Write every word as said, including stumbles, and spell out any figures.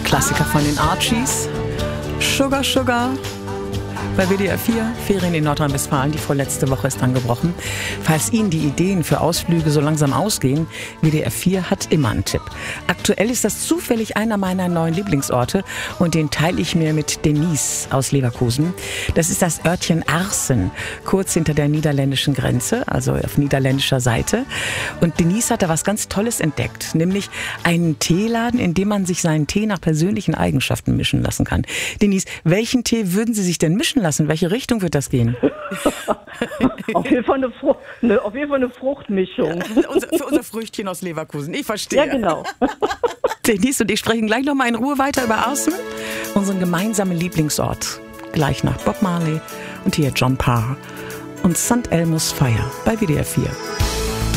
Klassiker von den Archies. Sugar, Sugar. Bei W D R vier, Ferien in Nordrhein-Westfalen, die vorletzte Woche ist angebrochen. Falls Ihnen die Ideen für Ausflüge so langsam ausgehen, W D R vier hat immer einen Tipp. Aktuell ist das zufällig einer meiner neuen Lieblingsorte und den teile ich mir mit Denise aus Leverkusen. Das ist das Örtchen Arsen, kurz hinter der niederländischen Grenze, also auf niederländischer Seite. Und Denise hat da was ganz Tolles entdeckt, nämlich einen Teeladen, in dem man sich seinen Tee nach persönlichen Eigenschaften mischen lassen kann. Denise, welchen Tee würden Sie sich denn mischen lassen? In welche Richtung wird das gehen? auf, jeden Fall eine Frucht, ne, auf jeden Fall eine Fruchtmischung. Ja, unser, für unser Früchtchen aus Leverkusen, ich verstehe. Ja, genau. Denise und ich sprechen gleich nochmal in Ruhe weiter über Arsen, unseren gemeinsamen Lieblingsort. Gleich nach Bob Marley und hier John Parr und Sankt Elmo's Fire bei W D R vier.